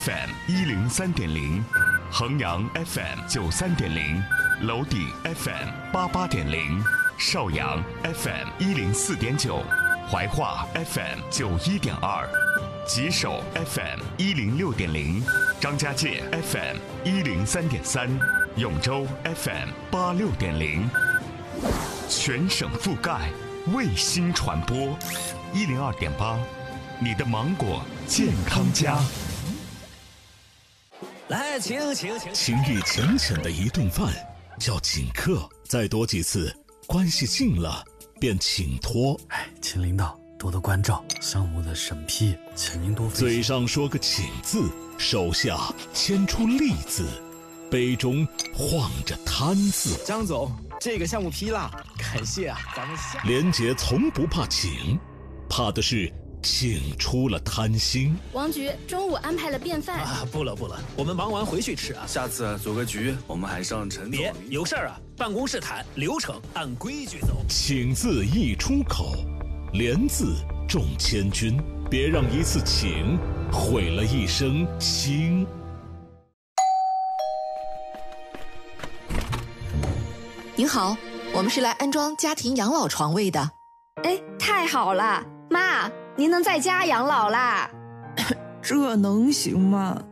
FM 103.0，衡阳 FM 93.0，娄底 FM 88.0，邵阳 FM 104.9，怀化 FM 91.2，吉首 FM 106.0，张家界 FM 103.3，永州 FM 86.0，全省覆盖，卫星传播102.8，你的芒果健康家。 来，请。 情意浅浅的一顿饭叫请客，再多几次，关系近了便请托。 请领导多多关照，项目的审批，请您多费心。 嘴上说个请字，手下牵出利字，杯中晃着贪字。 张总，这个项目批了，感谢啊，咱们下。 连杰从不怕请，怕的是请出了贪心。 王局中午安排了便饭啊，不了，我们忙完回去吃啊。 下次组个局，我们还上陈总。 别有事儿啊，办公室谈，流程按规矩走。 请字一出口，连字中千军，别让一次请毁了一生心。 您好，我们是来安装家庭养老床位的。 哎，太好了，妈，您能在家养老啦？ 这能行吗？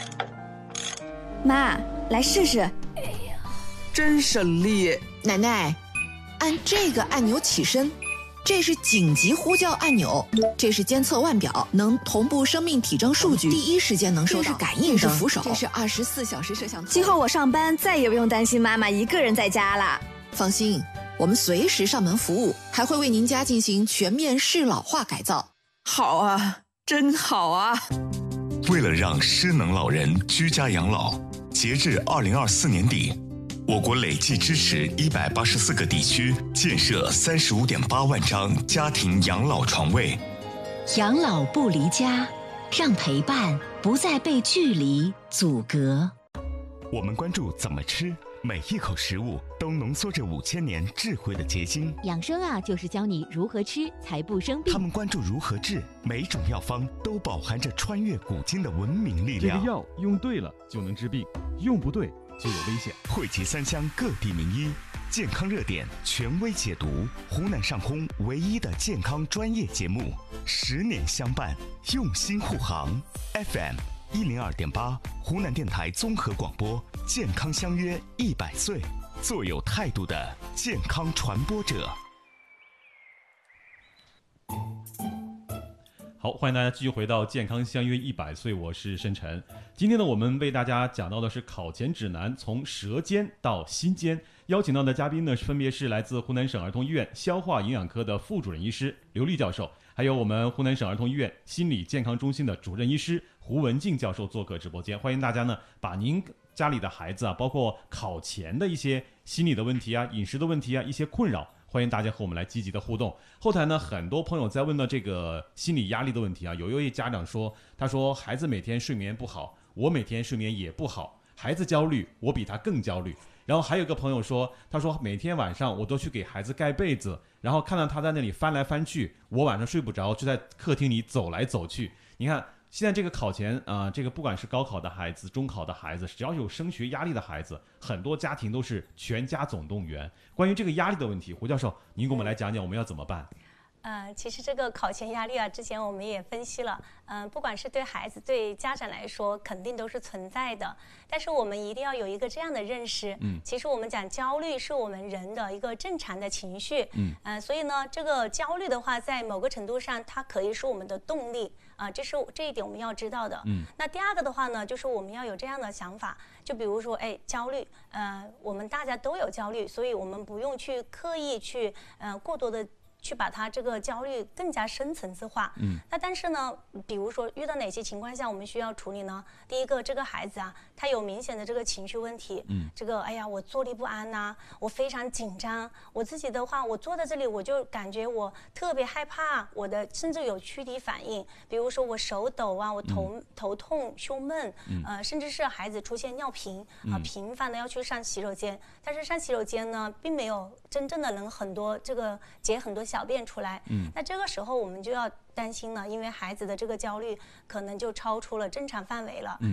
妈，来试试。 哎呀，真省力。 奶奶，按这个按钮起身，这是紧急呼叫按钮，这是监测腕表，能同步生命体征数据，第一时间能收到。这是感应灯，这是扶手，这是24小时摄像头。 今后我上班再也不用担心妈妈一个人在家了。 放心，我们随时上门服务，还会为您家进行全面适老化改造。 好啊，真好啊！ 为了让失能老人居家养老，截至2024年底，我国累计支持184个地区建设35.8万张家庭养老床位。 养老不离家，让陪伴不再被距离阻隔。 我们关注怎么吃，每一口食物都浓缩着5000年智慧的结晶。 养生啊，就是教你如何吃才不生病。 他们关注如何治，每种药方都饱含着穿越古今的文明力量。 这个药用对了就能治病，用不对就有危险。 汇集三湘各地名医，健康热点权威解读，湖南上空唯一的健康专业节目，10年相伴，用心护航。FM 102.8，湖南电台综合广播，健康相约100岁，做有态度的健康传播者。 好，欢迎大家继续回到健康相约100岁，我是申晨。今天呢，我们为大家讲到的是考前指南，从舌尖到心尖。邀请到的嘉宾呢，分别是来自湖南省儿童医院消化营养科的副主任医师刘丽教授，还有我们湖南省儿童医院心理健康中心的主任医师胡文静教授做客直播间。欢迎大家呢，把您家里的孩子啊，包括考前的一些心理的问题啊、饮食的问题啊、一些困扰，欢迎大家和我们来积极的互动。后台呢，很多朋友在问到这个心理压力的问题啊，有一位家长说，他说孩子每天睡眠不好，我每天睡眠也不好，孩子焦虑，我比他更焦虑。然后还有个朋友说，他说每天晚上我都去给孩子盖被子，然后看到他在那里翻来翻去，我晚上睡不着，就在客厅里走来走去。你看现在这个考前这个不管是高考的孩子、中考的孩子，只要有升学压力的孩子，很多家庭都是全家总动员。关于这个压力的问题，胡教授，您给我们来讲讲我们要怎么办？ 其实这个考前压力啊，之前我们也分析了，不管是对孩子、对家长来说，肯定都是存在的。但是我们一定要有一个这样的认识，其实我们讲焦虑是我们人的一个正常的情绪，所以呢，这个焦虑的话，在某个程度上，它可以是我们的动力这一点我们要知道的。那第二个的话呢，就是我们要有这样的想法，就比如说，焦虑，我们大家都有焦虑，所以我们不用去刻意去过多的去把它这个焦虑更加深层次化。那但是呢，比如说遇到哪些情况下我们需要处理呢？第一个，这个孩子啊，他有明显的这个情绪问题，这个我坐立不安呐，我非常紧张，我自己的话，我坐在这里我就感觉我特别害怕，我的甚至有躯体反应，比如说我手抖啊，我头痛、胸闷，甚至是孩子出现尿频频繁的要去上洗手间，但是上洗手间呢，并没有真正的能解很多小便出来。那这个时候我们就要担心了，因为孩子的这个焦虑可能就超出了正常范围了。